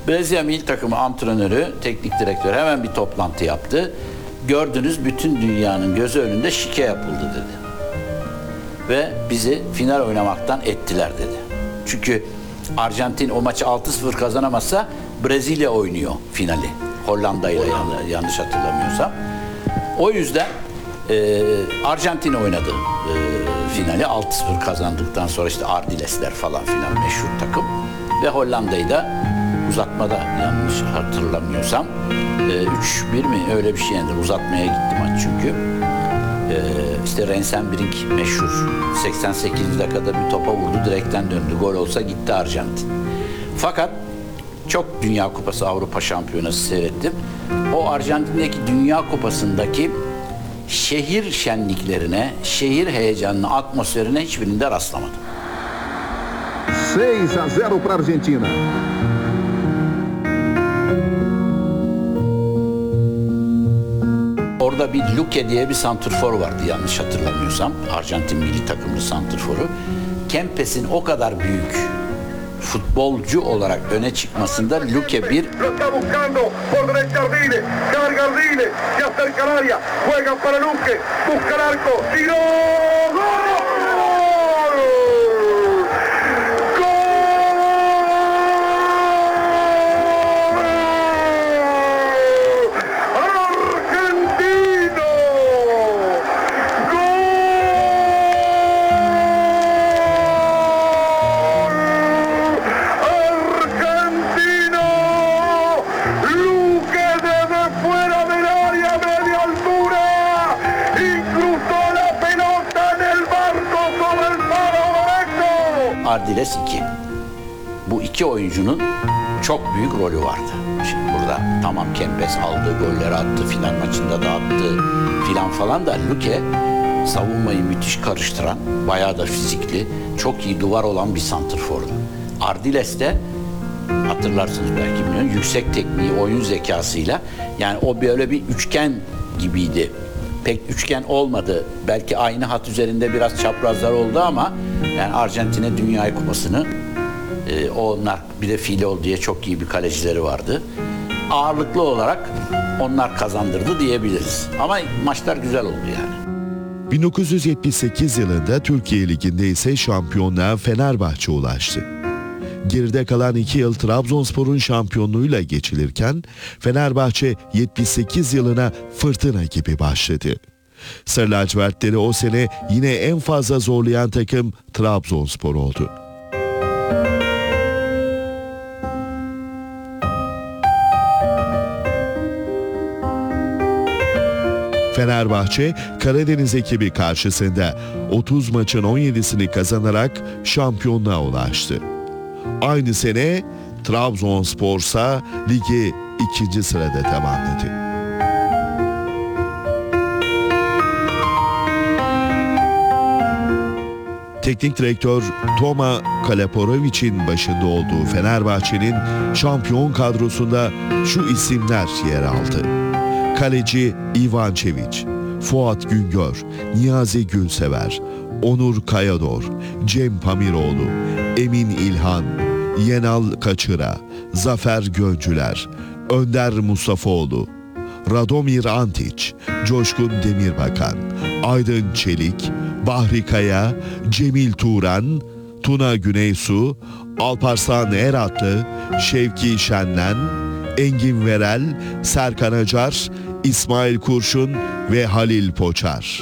Brezilya milli takımı antrenörü, teknik direktörü hemen bir toplantı yaptı. Gördünüz, bütün dünyanın gözü önünde şike yapıldı dedi. Ve bizi final oynamaktan ettiler dedi. Çünkü Arjantin o maçı 6-0 kazanamazsa Brezilya oynuyor finali. Hollanda ile yanlış hatırlamıyorsam. O yüzden Arjantin oynadı finali. 6-0 kazandıktan sonra işte Ardilesler falan filan meşhur takım. Ve Hollanda'yı da uzatmada, yanlış hatırlamıyorsam 3-1 mi öyle bir şey yendi. Uzatmaya gitti maç çünkü. İşte Rensenbrink meşhur 88 dakikada bir topa vurdu, direkten döndü. Gol olsa gitti Arjantin. Fakat çok Dünya Kupası, Avrupa Şampiyonası seyrettim. O Arjantin'deki Dünya Kupası'ndaki şehir şenliklerine, şehir heyecanına, atmosferine hiçbirinde rastlamadım. 6-0 para Argentina. Orada bir Luque diye bir santrfor vardı yanlış hatırlamıyorsam. Arjantin milli takımlı santrforu. Kempes'in o kadar büyük futbolcu olarak öne çıkmasında Luque bir Ardiles 2. Bu iki oyuncunun çok büyük rolü vardı. Şimdi burada tamam Kempes aldı, golleri attı, final maçında da attı filan falan da Luque savunmayı müthiş karıştıran, bayağı da fizikli, çok iyi duvar olan bir santrfordu. Ardiles de hatırlarsınız belki, bilmiyorum, yüksek tekniği, oyun zekasıyla, yani o böyle bir üçgen gibiydi. Pek üçgen olmadı. Belki aynı hat üzerinde biraz çaprazlar oldu ama yani Arjantin'e Dünya Kupası'nı onlar, bir de Filol diye çok iyi bir kalecileri vardı. Ağırlıklı olarak onlar kazandırdı diyebiliriz. Ama maçlar güzel oldu yani. 1978 yılında Türkiye Ligi'nde ise şampiyonluğa Fenerbahçe ulaştı. Geride kalan 2 yıl Trabzonspor'un şampiyonluğuyla geçilirken Fenerbahçe 78 yılına fırtına gibi başladı. Sarı lacivertleri o sene yine en fazla zorlayan takım Trabzonspor oldu. Fenerbahçe, Karadeniz ekibi karşısında 30 maçın 17'sini kazanarak şampiyonluğa ulaştı. Aynı sene Trabzonspor ise ligi 2. sırada tamamladı. Teknik direktör Toma Kaleporovic'in başında olduğu Fenerbahçe'nin şampiyon kadrosunda şu isimler yer aldı. Kaleci Ivan Çeviç, Fuat Güngör, Niyazi Gülsever, Onur Kayador, Cem Pamiroğlu, Emin İlhan, Yenal Kaçıra, Zafer Göncüler, Önder Mustafaoğlu, Radomir Antić, Coşkun Demirbakan, Aydın Çelik, Bahri Kaya, Cemil Turan, Tuna Güneysu, Alparslan Eratlı, Şevki Şenlen, Engin Verel, Serkan Acar, İsmail Kurşun ve Halil Poçar.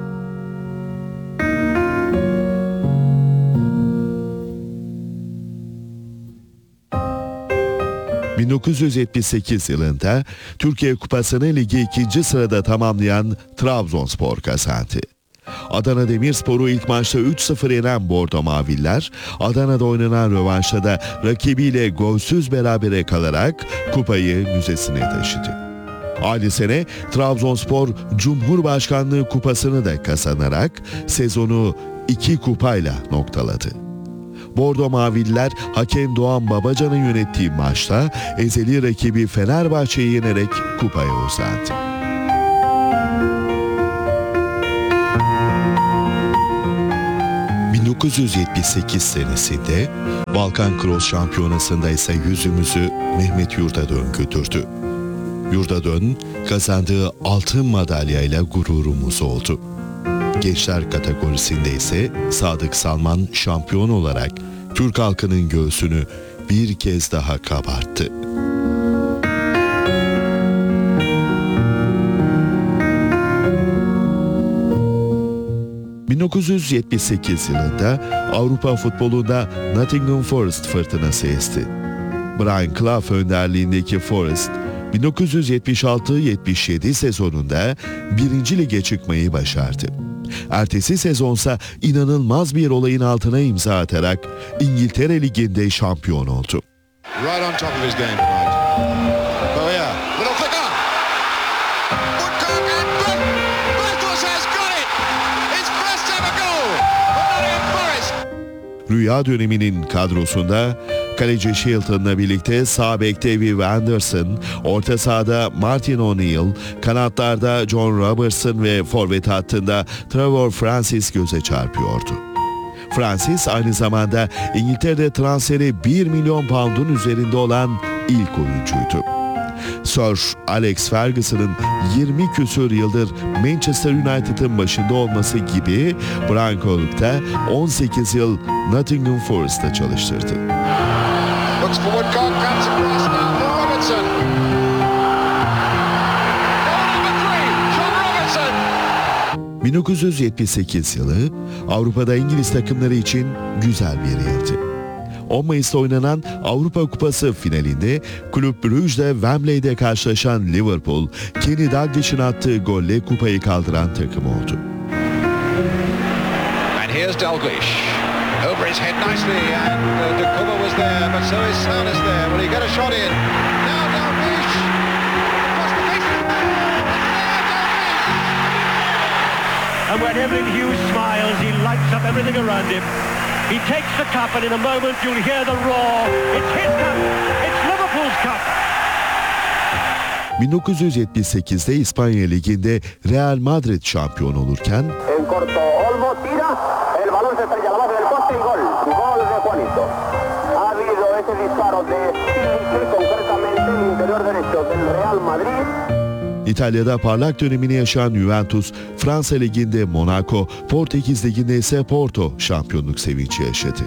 ...1978 yılında Türkiye Kupası'nı ligi 2. sırada tamamlayan Trabzonspor kazandı. Adana Demirspor'u ilk maçta 3-0 yenen Bordo Maviller, Adana'da oynanan rövanşta da rakibiyle golsüz berabere kalarak kupayı müzesine taşıdı. Aynı sene Trabzonspor Cumhurbaşkanlığı Kupası'nı da kazanarak sezonu 2 kupayla noktaladı. Bordo Maviller hakem Doğan Babacan'ın yönettiği maçta ezeli rakibi Fenerbahçe'yi yenerek kupaya uzandı. 1978 senesinde Balkan Cross Şampiyonası'nda ise yüzümüzü Mehmet Yurdadön güldürdü. Yurdadön kazandığı altın madalyayla gururumuz oldu. Gençler kategorisinde ise Sadık Salman şampiyon olarak Türk halkının göğsünü bir kez daha kabarttı. ...1978 yılında Avrupa futbolunda Nottingham Forest fırtınası esti. Brian Clough önderliğindeki Forest, 1976-77 sezonunda 1. Lige çıkmayı başardı. Ertesi sezonsa inanılmaz bir olayın altına imza atarak İngiltere Ligi'nde şampiyon oldu. Right on top of his game tonight. Boya, little flicker. Woodcock and Bartos has got it. His first ever goal for Nottingham Forest. Rüya döneminin kadrosunda kaleci Shilton'la birlikte sağ bekte Viv Anderson, orta sahada Martin O'Neill, kanatlarda John Robertson ve forvet hattında Trevor Francis göze çarpıyordu. Francis aynı zamanda İngiltere'de transferi 1 milyon pound'un üzerinde olan ilk oyuncuydu. Sir Alex Ferguson'ın 20 küsur yıldır Manchester United'ın başında olması gibi Branko'lukta 18 yıl Nottingham Forest'ta çalıştırdı. Looks for Woodcock, comes across now for Robertson. Goal number 3, John Robertson. 1978 yılı Avrupa'da İngiliz takımları için güzel bir yıldı. 10 Mayıs'ta oynanan Avrupa Kupası finalinde Kulüp Brugge'de Wembley'de karşılaşan Liverpool, Kenny Dalglish'in attığı golle kupayı kaldıran takım oldu. And here's Dalglish. Over his head nicely, and the cover was there, but so is Souness there. Will he get a shot in? Now Dalglish! Across the face! And when Evelyn Hughes smiles, he lights up everything around him. He takes the cup, and in a moment you'll hear the roar. It's his cup! It's Liverpool's cup! 1978'de İspanya Ligi'nde Real Madrid şampiyon olurken En corto, Olmo tira, el balón se estrella a la base del poste y gol. Gol de Juanito. Ha habido ese disparo de Silici, concretamente el interior derecho del Real Madrid. İtalya'da parlak dönemini yaşayan Juventus, Fransa Ligi'nde Monaco, Portekiz Ligi'nde ise Porto şampiyonluk sevinci yaşadı.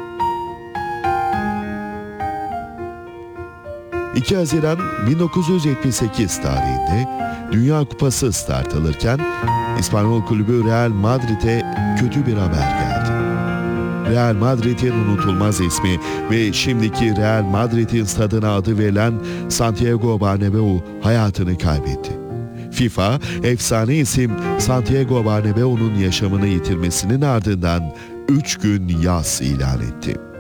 2 Haziran 1978 tarihinde Dünya Kupası start alırken İspanyol kulübü Real Madrid'e kötü bir haber geldi. Real Madrid'in unutulmaz ismi ve şimdiki Real Madrid'in stadına adı verilen Santiago Bernabéu hayatını kaybetti. FIFA, efsane isim Santiago Bernabéu'nun yaşamını yitirmesinin ardından 3 gün yas ilan etti.